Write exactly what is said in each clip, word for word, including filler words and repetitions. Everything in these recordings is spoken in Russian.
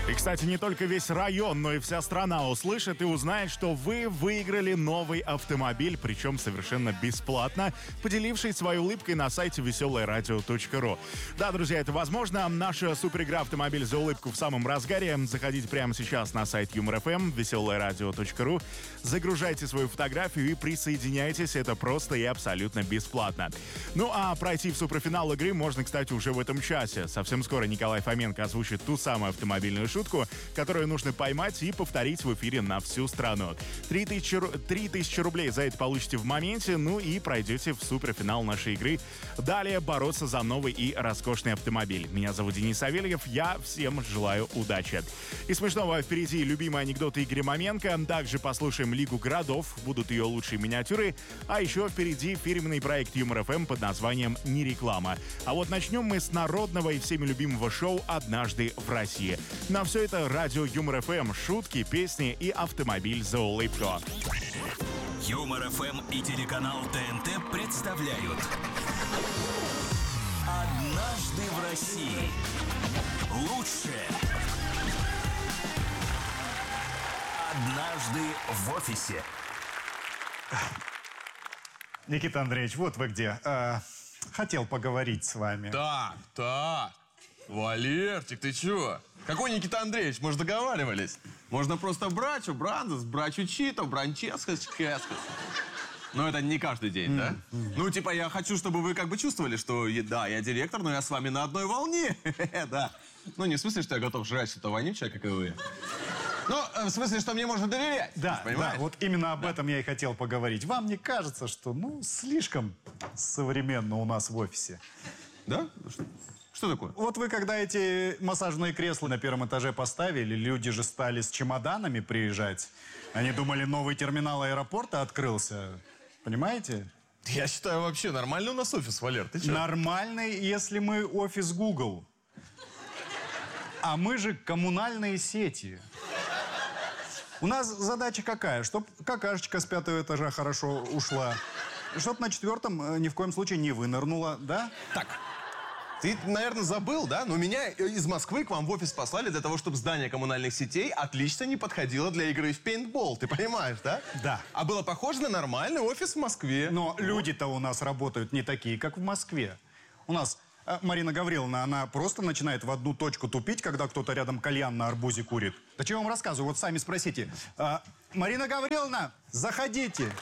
И, кстати, не только весь район, но и вся страна услышит и узнает, что вы выиграли новый автомобиль, причем совершенно бесплатно, поделившись своей улыбкой на сайте веселое радио точка ру. Да, друзья, это возможно. Наша суперигра «Автомобиль за улыбку» в самом разгаре. Заходите прямо сейчас на сайт Юмор эф эм, веселое радио точка ру, загружайте свою фотографию и присоединяйтесь. Это просто и абсолютно бесплатно. Ну а пройти в суперфинал игры можно, кстати, уже в этом часе. Совсем скоро Николай Фоменко озвучит ту самую автомобильную шутку, которую нужно поймать и повторить в эфире на всю страну. три тысячи рублей за это получите в моменте, ну и пройдете в суперфинал нашей игры. Далее бороться за новый и роскошный автомобиль. Меня зовут Денис Савельев, я всем желаю удачи. И смешного впереди любимые анекдоты Игоря Маменко, также послушаем Лигу городов, будут ее лучшие миниатюры, а еще впереди фирменный проект Юмор эф эм под названием «Не реклама». А вот начнем мы с народного и всеми любимого шоу «Однажды в России». На все это радио Юмор эф эм, шутки, песни и автомобиль за улыбку. Юмор эф эм и телеканал тэ эн тэ представляют «Однажды в России». Лучшее. Однажды в офисе. Никита Андреевич, вот вы где. Э, хотел поговорить с вами. Так, так. Валерчик, ты чё? Какой Никита Андреевич? Мы же договаривались. Можно просто брачу, брандес, брачу чито, бранческас, ческас. Но это не каждый день, да? Mm-hmm. Ну, типа, я хочу, чтобы вы как бы чувствовали, что, да, я директор, но я с вами на одной волне. Да. Ну, не в смысле, что я готов жрать что-то вонючее, как и вы. Ну, в смысле, что мне можно доверять. Да, да, вот именно об да. этом я и хотел поговорить. Вам не кажется, что, ну, слишком современно у нас в офисе? Да? Что, что такое? Вот вы, когда эти массажные кресла на первом этаже поставили, люди же стали с чемоданами приезжать. Они думали, новый терминал аэропорта открылся. Понимаете? Я считаю, вообще нормальный у нас офис, Валер. Ты чё? Нормальный, если мы офис Google. А мы же коммунальные сети. У нас задача какая? Чтоб какашечка с пятого этажа хорошо ушла. Чтоб на четвертом ни в коем случае не вынырнула, да? Так, ты, наверное, забыл, да? Но меня из Москвы к вам в офис послали для того, чтобы здание коммунальных сетей отлично не подходило для игры в пейнтбол. Ты понимаешь, да? Да. А было похоже на нормальный офис в Москве. Но люди-то у нас работают не такие, как в Москве. У нас э, Марина Гавриловна, она просто начинает в одну точку тупить, когда кто-то рядом кальян на арбузе курит. Да чего я вам рассказываю? Вот сами спросите. Э, Марина Гавриловна, заходите.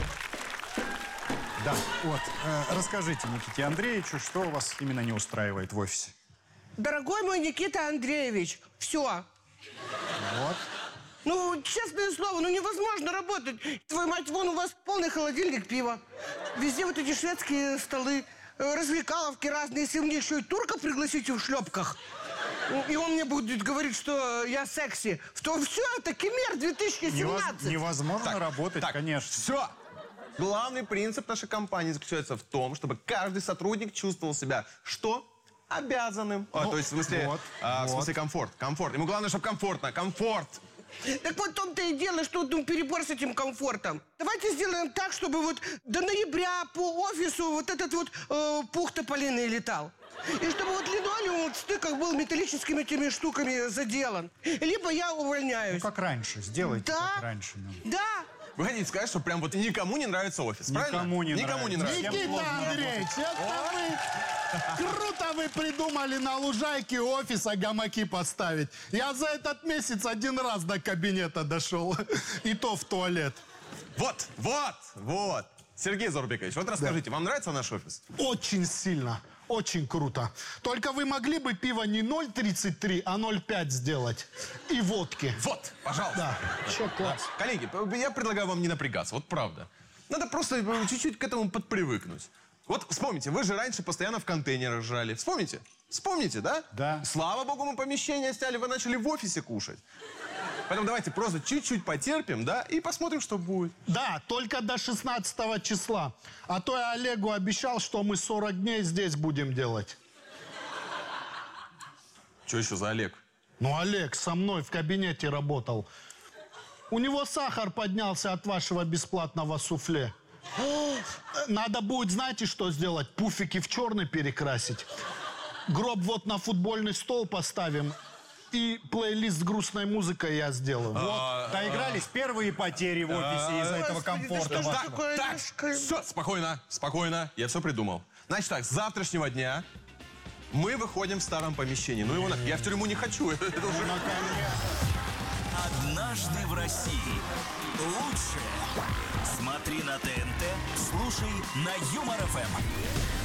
Да, вот. Э, расскажите Никите Андреевичу, что вас именно не устраивает в офисе. Дорогой мой Никита Андреевич, все. Вот. Ну, честное слово, ну невозможно работать. Твою мать, вон у вас полный холодильник пива. Везде вот эти шведские столы, развлекаловки разные. Если мне еще и турка пригласите в шлепках, и он мне будет говорить, что я секси, то все, это Кемер две тысячи семнадцать. Невозможно так, работать, так, конечно. Все. Главный принцип нашей компании заключается в том, чтобы каждый сотрудник чувствовал себя что? Обязанным. Ну, а, то есть, в смысле, вот, а, вот. в смысле комфорт. Комфорт. Ему главное, чтобы комфортно. Комфорт. Так вот в том-то и дело, что ну, перебор с этим комфортом. Давайте сделаем так, чтобы вот до ноября по офису вот этот вот э, пух тополиный летал. И чтобы вот линолеум вот в стыках был металлическими этими штуками заделан. Либо я увольняюсь. Ну, как раньше. Сделайте, да? как раньше. Ну. Да. Вы хотите сказать, что прям вот никому не нравится офис, правильно? Никому не Никому не нравится. Никита Андреевич, это вы... Круто вы придумали на лужайке офиса гамаки поставить. Я за этот месяц один раз до кабинета дошел. И то в туалет. Вот, вот, вот. Сергей Зорбекович, вот расскажите, да. Вам нравится наш офис? Очень сильно. Очень круто. Только вы могли бы пиво не ноль тридцать три, а ноль пять сделать. И водки. Вот, пожалуйста. Да. Че, класс. Коллеги, я предлагаю вам не напрягаться. Вот правда. Надо просто чуть-чуть к этому подпривыкнуть. Вот вспомните, вы же раньше постоянно в контейнерах жрали. Вспомните? Вспомните, да? Да. Слава богу, мы помещение сняли, вы начали в офисе кушать. Поэтому давайте просто чуть-чуть потерпим, да, и посмотрим, что будет. Да, только до шестнадцатого числа. А то я Олегу обещал, что мы сорок дней здесь будем делать. Что еще за Олег? Ну, Олег со мной в кабинете работал. У него сахар поднялся от вашего бесплатного суфле. Надо будет, знаете, что сделать? Пуфики в черный перекрасить. Гроб вот на футбольный стол поставим. И плейлист с грустной музыкой я сделаю. Вот, доигрались первые потери в офисе из-за этого Господи, да комфорта. что ж вашего. такое, Так, Лешка? все, спокойно, спокойно. Я все придумал. Значит так, с завтрашнего дня мы выходим в старом помещении. Ну его нафиг, я в тюрьму не хочу. Это уже... Однажды в России. Лучшее. Смотри на ТНТ, слушай на Юмор ФМ.